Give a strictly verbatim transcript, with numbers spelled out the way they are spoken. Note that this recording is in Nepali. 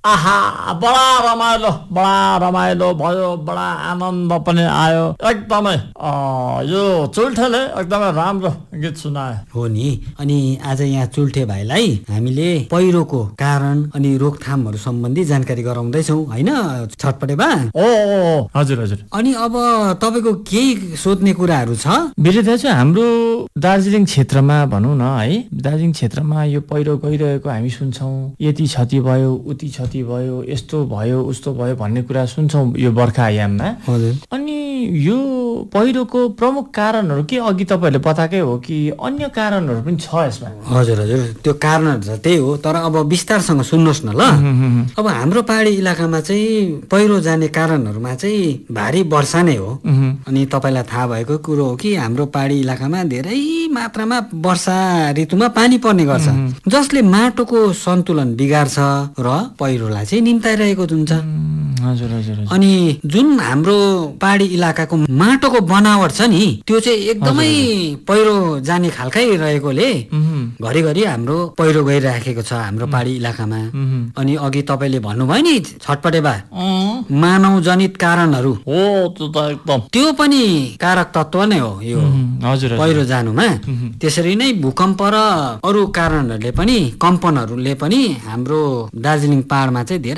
आहा बडा रमाइलो बडा रमाइलो भयो, बडा आनन्द पनि आयो एकदमै। यो चुल्ठेले एकदमै राम्रो गीत सुनायो। हो नि। अनि आज यहाँ चुल्ठे भाइलाई हामीले पहिरोको कारण अनि रोकथामहरू सम्बन्धी जानकारी गराउँदैछौँ होइन छटपटे बा? ओ हजुर हजुर। अनि अब तपाईँको केही सोध्ने कुराहरू छ? बिरे दाजु, हाम्रो दार्जिलिङ क्षेत्रमा भनौँ न है, दार्जिलिङ क्षेत्रमा यो पहिरो गइरहेको हामी सुन्छौँ, यति क्षति भयो उति क्षति भयो, यस्तो भयो उस्तो भयो भन्ने कुरा सुन्छौँ यो बर्खायाममा। हजुर। अनि यो पहिरोको प्रमुख कारणहरू के अघि तपाईँहरूले बताएकै हो कि अन्य कारणहरू पनि छ यसमा? हजुर हजुर, त्यो कारणहरू त त्यही हो, तर अब विस्तारसँग सुन्नुहोस् न ल। अब हाम्रो पहाडी इलाकामा चाहिँ पहिरो जाने कारणहरूमा चाहिँ भारी वर्षा नै हो। अनि तपाईँलाई थाहा भएको कुरो हो कि हाम्रो पहाडी इलाकामा धेरै मात्रामा वर्षा ऋतुमा पानी पर्ने गर्छ, जसले माटोको सन्तुलन बिगार्छ र पहिरोलाई चाहिँ निम्ताइरहेको हुन्छ। हजुर हजुर। अनि जुन हाम्रो पहाडी इलाकाको माटोको बनावट छ नि, त्यो चाहिँ एकदमै पहिरो जाने खालकै रहेकोले घरिघरि हाम्रो पहिरो गइराखेको छ हाम्रो पहाडी इलाकामा। अनि अघि तपाईँले भन्नुभयो नि छटपटे बा, मानव जनित कारणहरू हो, त्यो त एकदम त्यो पनि कारक तत्व नै हो यो पहिरो जानुमा। त्यसरी नै भूकम्प र अरू कारणहरूले पनि, कम्पनहरूले पनि हाम्रो दार्जिलिङ पहाडमा चाहिँ धेरै